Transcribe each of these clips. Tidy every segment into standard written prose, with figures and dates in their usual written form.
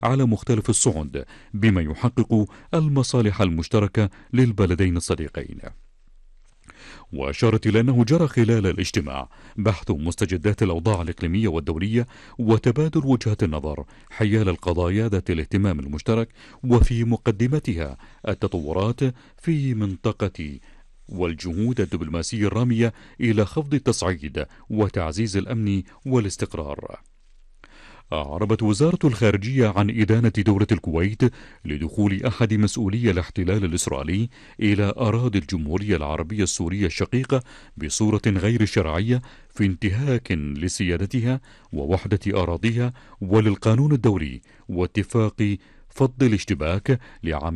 على مختلف الصعد بما يحقق المصالح المشتركة للبلدين الصديقين. وأشارت إلى أنه جرى خلال الاجتماع بحث مستجدات الأوضاع الإقليمية والدولية وتبادل وجهات النظر حيال القضايا ذات الاهتمام المشترك، وفي مقدمتها التطورات في منطقة والجهود الدبلوماسية الرامية إلى خفض التصعيد وتعزيز الأمن والاستقرار. أعربت وزارة الخارجية عن إدانة دولة الكويت لدخول أحد مسؤولي الاحتلال الإسرائيلي إلى أراضي الجمهورية العربية السورية الشقيقة بصورة غير شرعية، في انتهاك لسيادتها ووحدة أراضيها وللقانون الدولي واتفاق فض الاشتباك لعام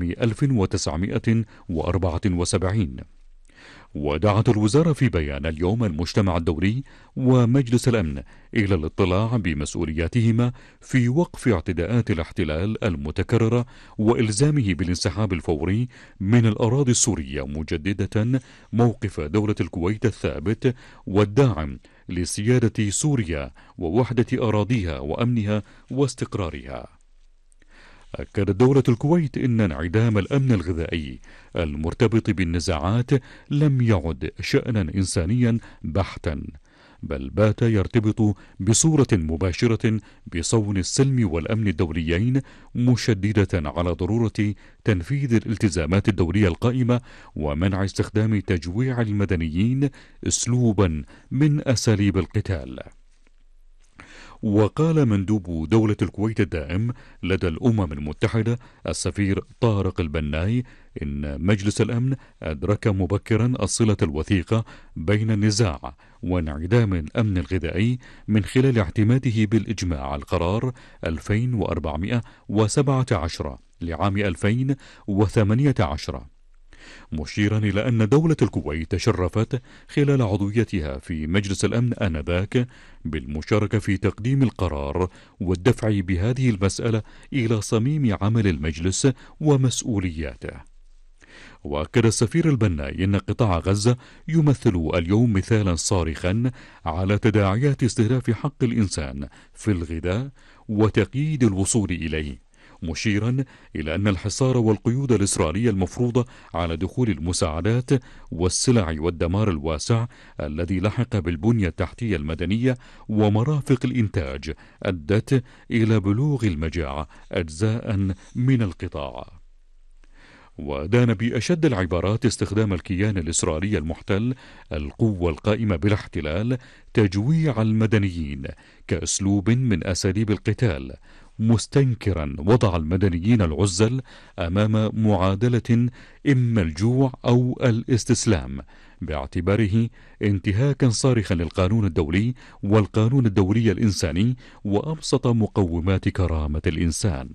1974. ودعت الوزارة في بيان اليوم المجتمع الدولي ومجلس الأمن إلى الاطلاع بمسؤولياتهما في وقف اعتداءات الاحتلال المتكررة وإلزامه بالانسحاب الفوري من الأراضي السورية، مجددة موقف دولة الكويت الثابت والداعم لسيادة سوريا ووحدة أراضيها وأمنها واستقرارها. أكدت دولة الكويت أن انعدام الأمن الغذائي المرتبط بالنزاعات لم يعد شأنا إنسانيا بحتا، بل بات يرتبط بصورة مباشرة بصون السلم والأمن الدوليين، مشددة على ضرورة تنفيذ الالتزامات الدولية القائمة ومنع استخدام تجويع المدنيين أسلوبا من أساليب القتال. وقال مندوب دولة الكويت الدائم لدى الأمم المتحدة السفير طارق البناي إن مجلس الأمن أدرك مبكرا الصلة الوثيقة بين النزاع وانعدام الأمن الغذائي من خلال اعتماده بالإجماع القرار 2417 لعام 2018، مشيرا إلى أن دولة الكويت تشرفت خلال عضويتها في مجلس الأمن آنذاك بالمشاركة في تقديم القرار والدفع بهذه المسألة إلى صميم عمل المجلس ومسؤولياته. وأكد السفير البناي أن قطاع غزة يمثل اليوم مثالا صارخا على تداعيات استهداف حق الإنسان في الغذاء وتقييد الوصول إليه، مشيرا إلى أن الحصار والقيود الإسرائيلية المفروضة على دخول المساعدات والسلع والدمار الواسع الذي لحق بالبنية التحتية المدنية ومرافق الإنتاج أدت إلى بلوغ المجاعة أجزاء من القطاع. ودان بأشد العبارات استخدام الكيان الإسرائيلي المحتل القوة القائمة بالاحتلال تجويع المدنيين كأسلوب من أساليب القتال، مستنكرا وضع المدنيين العزل أمام معادلة إما الجوع أو الاستسلام، باعتباره انتهاكا صارخا للقانون الدولي والقانون الدولي الإنساني وأبسط مقومات كرامة الإنسان.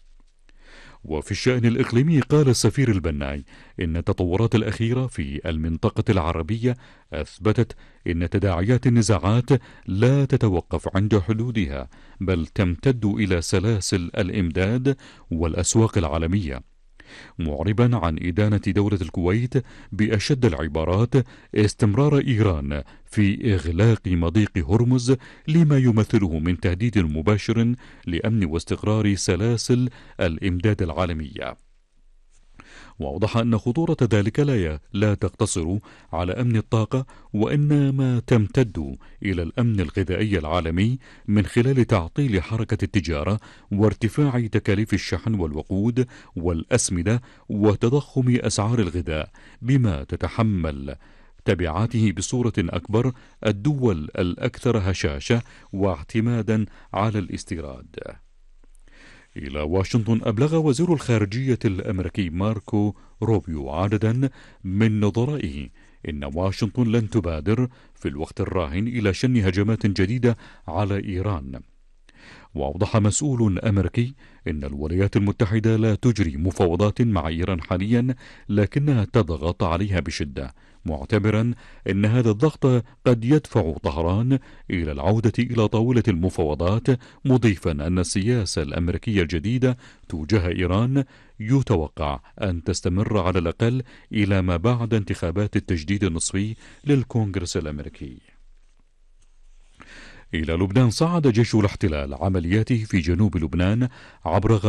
وفي الشأن الإقليمي قال السفير البناي إن التطورات الأخيرة في المنطقة العربية أثبتت إن تداعيات النزاعات لا تتوقف عند حدودها، بل تمتد إلى سلاسل الإمداد والأسواق العالمية، معربا عن إدانة دولة الكويت بأشد العبارات استمرار إيران في إغلاق مضيق هرمز لما يمثله من تهديد مباشر لأمن واستقرار سلاسل الإمداد العالمية. وأوضح أن خطورة ذلك لا تقتصر على أمن الطاقة، وإنما تمتد إلى الأمن الغذائي العالمي من خلال تعطيل حركة التجارة وارتفاع تكاليف الشحن والوقود والأسمدة وتضخم أسعار الغذاء، بما تتحمل تبعاته بصورة أكبر الدول الأكثر هشاشة واعتمادا على الاستيراد. إلى واشنطن أبلغ وزير الخارجية الأمريكي ماركو روبيو عددا من نظرائه إن واشنطن لن تبادر في الوقت الراهن إلى شن هجمات جديدة على إيران. وأوضح مسؤول أمريكي إن الولايات المتحدة لا تجري مفاوضات مع إيران حاليا، لكنها تضغط عليها بشدة، معتبرا أن هذا الضغط قد يدفع طهران إلى العودة إلى طاولة المفاوضات، مضيفا أن السياسة الأمريكية الجديدة تجاه إيران يتوقع أن تستمر على الأقل إلى ما بعد انتخابات التجديد النصفي للكونغرس الأمريكي. إلى لبنان. صعد جيش الاحتلال عملياته في جنوب لبنان عبر